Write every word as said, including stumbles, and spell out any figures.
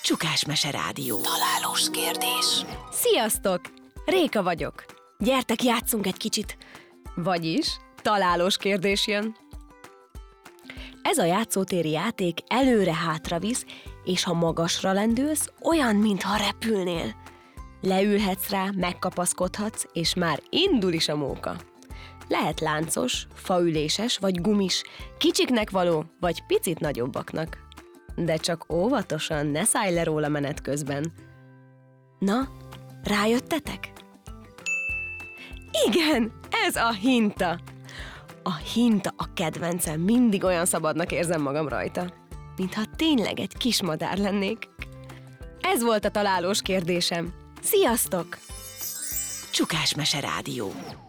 Csukás Mese Rádió. Találós kérdés. Sziasztok! Réka vagyok. Gyertek, játszunk egy kicsit. Vagyis találós kérdés jön. Ez a játszótéri játék előre-hátra visz, és ha magasra lendülsz, olyan, mintha repülnél. Leülhetsz rá, megkapaszkodhatsz, és már indul is a móka. Lehet láncos, faüléses vagy gumis, kicsiknek való, vagy picit nagyobbaknak. De csak óvatosan, ne szállj le róla menet közben. Na, rájöttetek? Igen, ez a hinta. A hinta a kedvencem, mindig olyan szabadnak érzem magam rajta, mintha tényleg egy kis madár lennék. Ez volt a találós kérdésem. Sziasztok! Csukás Mese Rádió.